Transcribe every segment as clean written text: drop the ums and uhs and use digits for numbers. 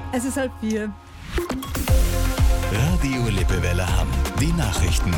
Es ist 3:30. Radio Lippewelle Hamm. Die Nachrichten.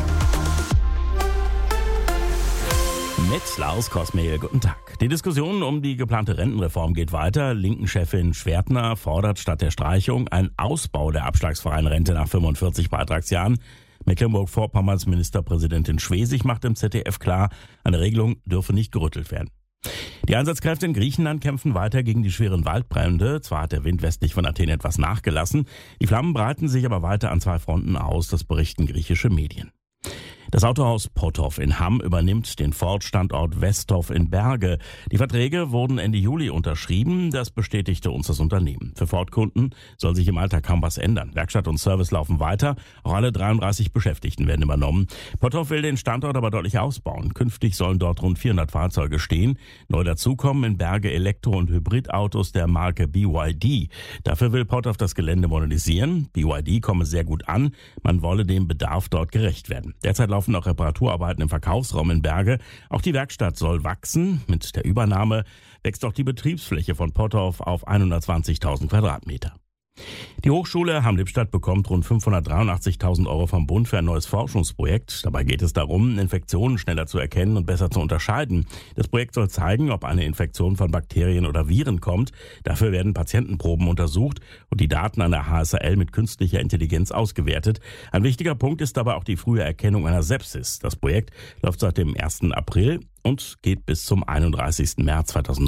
Mit Lars Kosmehl, guten Tag. Die Diskussion um die geplante Rentenreform geht weiter. Linken-Chefin Schwertner fordert statt der Streichung einen Ausbau der abschlagsfreien Rente nach 45 Beitragsjahren. Mecklenburg-Vorpommerns Ministerpräsidentin Schwesig macht im ZDF klar, eine Regelung dürfe nicht gerüttelt werden. Die Einsatzkräfte in Griechenland kämpfen weiter gegen die schweren Waldbrände. Zwar hat der Wind westlich von Athen etwas nachgelassen, die Flammen breiten sich aber weiter an 2 Fronten aus, das berichten griechische Medien. Das Autohaus Pothoff in Hamm übernimmt den Ford-Standort Westhoff in Berge. Die Verträge wurden Ende Juli unterschrieben, das bestätigte uns das Unternehmen. Für Ford-Kunden soll sich im Alltag kaum was ändern. Werkstatt und Service laufen weiter, auch alle 33 Beschäftigten werden übernommen. Pothoff will den Standort aber deutlich ausbauen. Künftig sollen dort rund 400 Fahrzeuge stehen. Neu dazukommen in Berge Elektro- und Hybridautos der Marke BYD. Dafür will Pothoff das Gelände modernisieren. BYD komme sehr gut an, man wolle dem Bedarf dort gerecht werden. Derzeit laufen noch Reparaturarbeiten im Verkaufsraum in Berge. Auch die Werkstatt soll wachsen. Mit der Übernahme wächst auch die Betriebsfläche von Pothoff auf 120.000 Quadratmeter. Die Hochschule Hamm-Lippstadt bekommt rund 583.000 € vom Bund für ein neues Forschungsprojekt. Dabei geht es darum, Infektionen schneller zu erkennen und besser zu unterscheiden. Das Projekt soll zeigen, ob eine Infektion von Bakterien oder Viren kommt. Dafür werden Patientenproben untersucht und die Daten an der HSL mit künstlicher Intelligenz ausgewertet. Ein wichtiger Punkt ist dabei auch die frühe Erkennung einer Sepsis. Das Projekt läuft seit dem 1. April und geht bis zum 31. März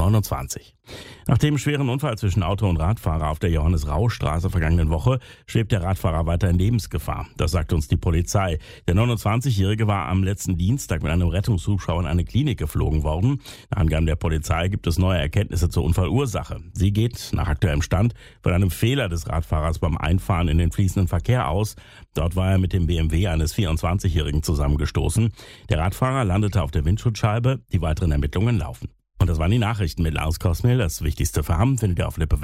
2029. Nach dem schweren Unfall zwischen Auto und Radfahrer auf der Johannes-Rau-Straße vergangenen Woche schwebt der Radfahrer weiter in Lebensgefahr. Das sagt uns die Polizei. Der 29-Jährige war am letzten Dienstag mit einem Rettungshubschrauber in eine Klinik geflogen worden. Nach Angaben der Polizei gibt es neue Erkenntnisse zur Unfallursache. Sie geht nach aktuellem Stand von einem Fehler des Radfahrers beim Einfahren in den fließenden Verkehr aus. Dort war er mit dem BMW eines 24-Jährigen zusammengestoßen. Der Radfahrer landete auf der Windschutzscheibe. Die weiteren Ermittlungen laufen. Und das waren die Nachrichten mit Lars Kosmehl. Das Wichtigste für Hamm findet ihr auf Lippewelle.